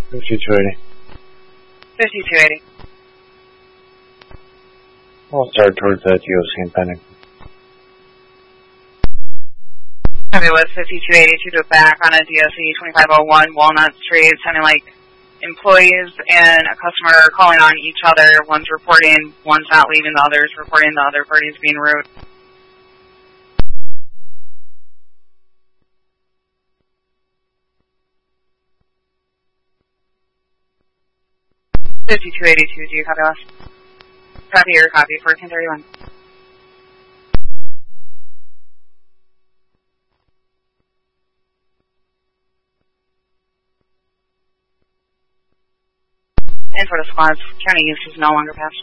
5280. 5280. I'll start towards that DOC and pending. It was 5280 to back on a DOC 2501 Walnut Street, sounding like employees and a customer are calling on each other. One's reporting, one's not leaving, the other's reporting, the other party's being rude. $5282, do you copy us? Copy or copy, 1431. And for the squads, county use is no longer passed.